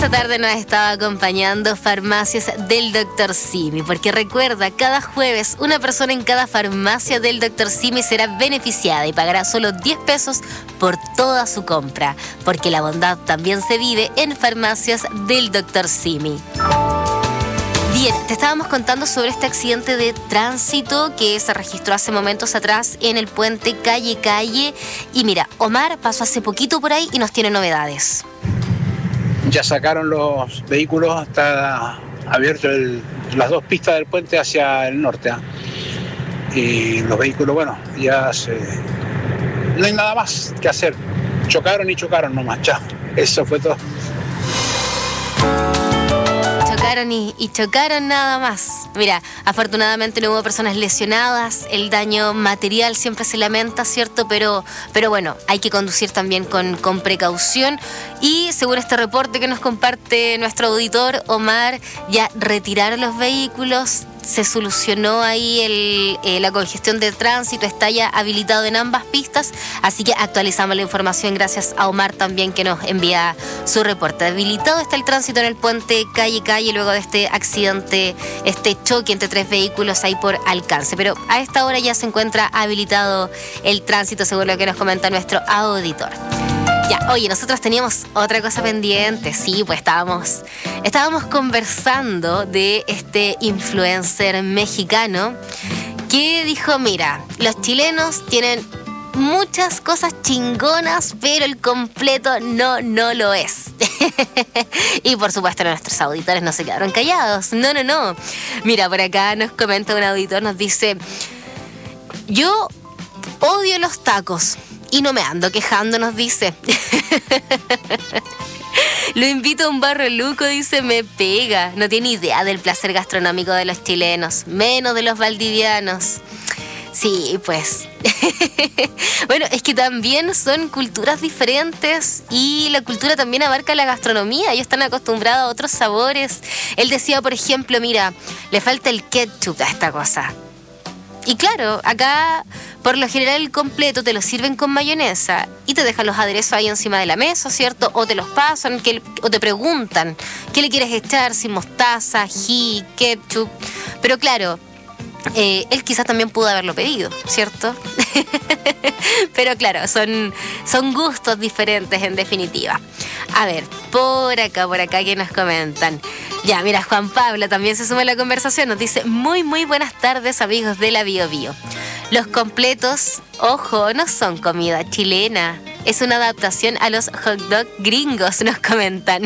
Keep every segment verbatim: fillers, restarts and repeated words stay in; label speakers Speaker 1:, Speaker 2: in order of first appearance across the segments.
Speaker 1: esta tarde nos estaba acompañando Farmacias del doctor Simi, porque recuerda, cada jueves una persona en cada farmacia del doctor Simi será beneficiada y pagará solo diez pesos por toda su compra, porque la bondad también se vive en Farmacias del doctor Simi. Bien, te estábamos contando sobre este accidente de tránsito que se registró hace momentos atrás en el puente Calle Calle. Y mira, Omar pasó hace poquito por ahí y nos tiene novedades.
Speaker 2: Ya sacaron los vehículos, está abierto el, las dos pistas del puente hacia el norte. ¿eh? Y los vehículos, bueno, ya se... no hay nada más que hacer. Chocaron y chocaron nomás, chao. Eso fue todo.
Speaker 1: Chocaron y, y chocaron nada más. Mira, afortunadamente no hubo personas lesionadas, el daño material siempre se lamenta, ¿cierto? Pero, pero bueno, hay que conducir también con, con precaución. Y según este reporte que nos comparte nuestro auditor, Omar, ya retiraron los vehículos, se solucionó ahí el, eh, la congestión de tránsito, está ya habilitado en ambas pistas, así que actualizamos la información gracias a Omar también que nos envía su reporte. Habilitado está el tránsito en el puente Calle Calle luego de este accidente, este choque entre tres vehículos ahí por alcance, pero a esta hora ya se encuentra habilitado el tránsito según lo que nos comenta nuestro auditor. Ya, oye, nosotros teníamos otra cosa pendiente, sí, pues estábamos, estábamos conversando de este influencer mexicano que dijo, mira, los chilenos tienen muchas cosas chingonas, pero el completo no, no lo es. Y por supuesto nuestros auditores no se quedaron callados, no, no, no. Mira, por acá nos comenta un auditor, nos dice, yo odio los tacos. Y no me ando quejando, nos dice. Lo invito a un barro luco, dice, me pega. No tiene idea del placer gastronómico de los chilenos, menos de los valdivianos. Sí, pues. Bueno, es que también son culturas diferentes y la cultura también abarca la gastronomía. Ellos están acostumbrados a otros sabores. Él decía, por ejemplo, mira, le falta el ketchup a esta cosa. Y claro, acá por lo general el completo te lo sirven con mayonesa y te dejan los aderezos ahí encima de la mesa, ¿cierto? O te los pasan, que, o te preguntan qué le quieres echar, si mostaza, ají, ketchup. Pero claro, eh, él quizás también pudo haberlo pedido, ¿cierto? Pero claro, son, son gustos diferentes en definitiva. A ver, por acá, por acá, ¿qué nos comentan? Ya, mira, Juan Pablo también se suma a la conversación. Nos dice, muy, muy buenas tardes, amigos de la Bio Bio. Los completos, ojo, no son comida chilena. Es una adaptación a los hot dog gringos, nos comentan.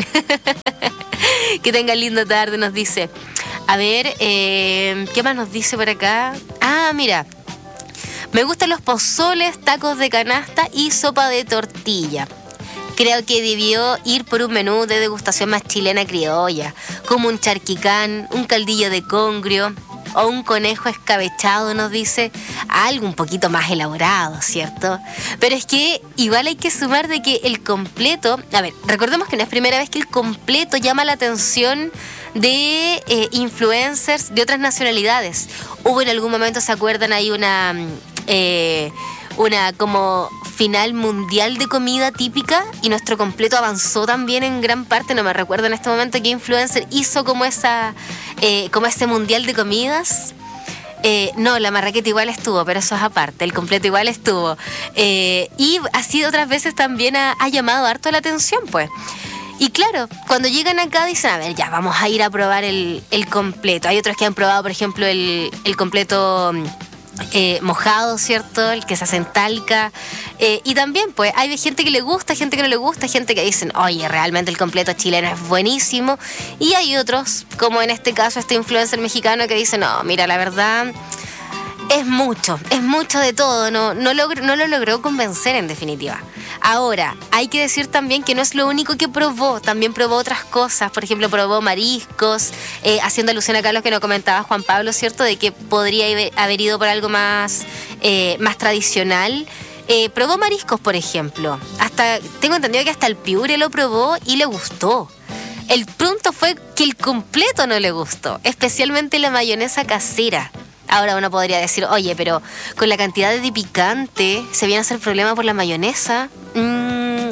Speaker 1: Que tengan lindo tarde, nos dice. A ver, eh, ¿qué más nos dice por acá? Ah, mira. Me gustan los pozoles, tacos de canasta y sopa de tortilla. Creo que debió ir por un menú de degustación más chilena criolla, como un charquicán, un caldillo de congrio o un conejo escabechado, nos dice, algo un poquito más elaborado, ¿cierto? Pero es que igual hay que sumar de que el completo, a ver, recordemos que no es primera vez que el completo llama la atención de eh, influencers de otras nacionalidades. Hubo en algún momento, ¿se acuerdan? Hay una... Eh, una como final mundial de comida típica y nuestro completo avanzó también en gran parte. No me recuerdo en este momento qué influencer hizo como esa eh, como ese mundial de comidas. Eh, no, la marraqueta igual estuvo, pero eso es aparte, el completo igual estuvo. Eh, y así otras veces también ha, ha llamado harto la atención, pues. Y claro, cuando llegan acá dicen, a ver, ya, vamos a ir a probar el, el completo. Hay otros que han probado, por ejemplo, el, el completo... Eh, mojado, ¿cierto? El que se hace en Talca. Eh, y también, pues, hay gente que le gusta, gente que no le gusta, gente que dicen, oye, realmente el completo chileno es buenísimo. Y hay otros, como en este caso este influencer mexicano que dice, no, mira, la verdad, es mucho, es mucho de todo, no, no, logro, no lo logró convencer en definitiva. Ahora, hay que decir también que no es lo único que probó, también probó otras cosas, por ejemplo, probó mariscos, eh, haciendo alusión acá a lo que nos comentaba Juan Pablo, ¿cierto? De que podría haber ido por algo más, eh, más tradicional. Eh, probó mariscos, por ejemplo, hasta tengo entendido que hasta el piure lo probó y le gustó. El punto fue que el completo no le gustó, especialmente la mayonesa casera. Ahora uno podría decir, oye, pero con la cantidad de picante, ¿se viene a hacer problema por la mayonesa? Mm,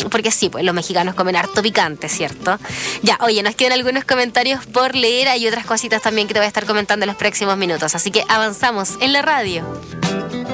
Speaker 1: porque sí, pues los mexicanos comen harto picante, ¿cierto? Ya, oye, nos quedan algunos comentarios por leer. Hay otras cositas también que te voy a estar comentando en los próximos minutos. Así que avanzamos en la radio.